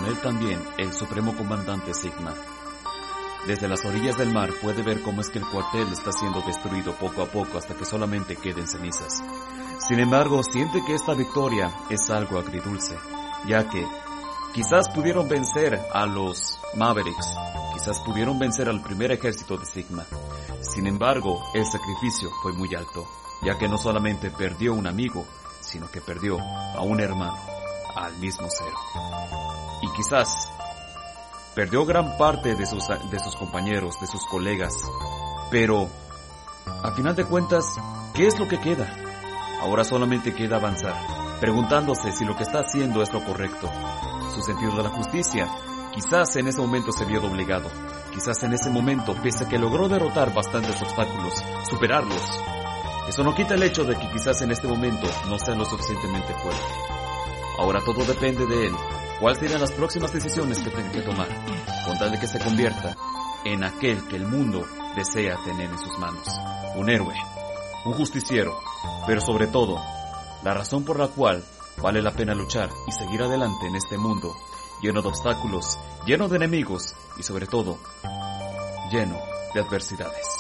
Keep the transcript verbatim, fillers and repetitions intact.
él también el supremo comandante Sigma. Desde las orillas del mar puede ver cómo es que el cuartel está siendo destruido poco a poco hasta que solamente queden cenizas. Sin embargo, siente que esta victoria es algo agridulce, ya que quizás pudieron vencer a los Mavericks, quizás pudieron vencer al primer ejército de Sigma. Sin embargo, el sacrificio fue muy alto, ya que no solamente perdió un amigo, sino que perdió a un hermano, al mismo Zero. Y quizás perdió gran parte de sus, de sus compañeros, de sus colegas, pero a final de cuentas, ¿qué es lo que queda? Ahora solamente queda avanzar, preguntándose si lo que está haciendo es lo correcto. Su sentido de la justicia, quizás en ese momento se vio doblegado. Quizás en ese momento, pese a que logró derrotar bastantes obstáculos, superarlos, eso no quita el hecho de que quizás en este momento no sea lo suficientemente fuerte. Ahora todo depende de él. ¿Cuáles serían las próximas decisiones que tenga que tomar, con tal de que se convierta en aquel que el mundo desea tener en sus manos? Un héroe, un justiciero, pero sobre todo, la razón por la cual vale la pena luchar y seguir adelante en este mundo, lleno de obstáculos, lleno de enemigos y sobre todo, lleno de adversidades.